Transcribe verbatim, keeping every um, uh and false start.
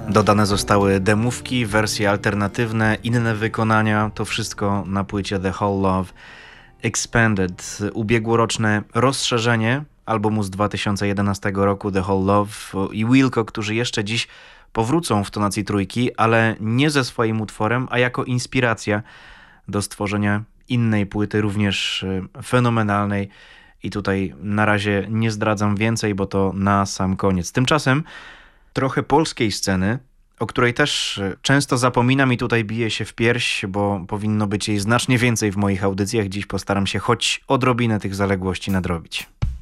Dodane zostały demówki, wersje alternatywne, inne wykonania. To wszystko na płycie The Whole Love Expanded. Ubiegłoroczne rozszerzenie albumu z dwa tysiące jedenastego roku The Whole Love i Wilco, którzy jeszcze dziś powrócą w tonacji trójki, ale nie ze swoim utworem, a jako inspiracja do stworzenia innej płyty, również fenomenalnej. I tutaj na razie nie zdradzam więcej, bo to na sam koniec. Tymczasem trochę polskiej sceny, o której też często zapominam i tutaj biję się w pierś, bo powinno być jej znacznie więcej w moich audycjach. Dziś postaram się choć odrobinę tych zaległości nadrobić.